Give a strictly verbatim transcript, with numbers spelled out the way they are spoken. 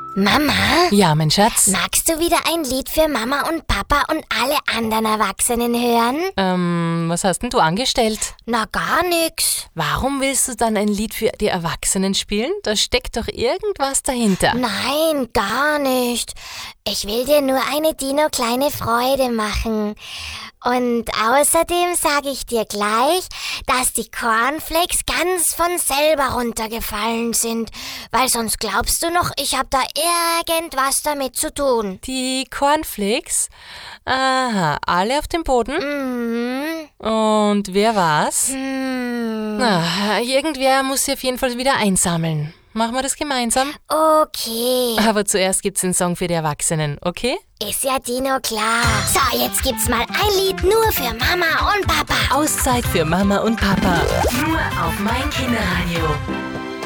Mama? Ja, mein Schatz? Magst du wieder ein Lied für Mama und Papa und alle anderen Erwachsenen hören? Ähm, was hast denn du angestellt? Na, gar nix. Warum willst du dann ein Lied für die Erwachsenen spielen? Da steckt doch irgendwas dahinter. Nein, gar nicht. Ich will dir nur eine Dino-kleine Freude machen. Und außerdem sage ich dir gleich, dass die Cornflakes ganz von selber runtergefallen sind. Weil sonst glaubst du noch, ich habe da irgendwas damit zu tun. Die Cornflakes? Aha, alle auf dem Boden? Mhm. Und wer war's? Hm. Na, irgendwer muss sie auf jeden Fall wieder einsammeln. Machen wir das gemeinsam? Okay. Aber zuerst gibt's einen Song für die Erwachsenen, okay? Ist ja Dino klar. So, jetzt gibt's mal ein Lied nur für Mama und Papa. Auszeit für Mama und Papa. Nur auf mein Kinderradio.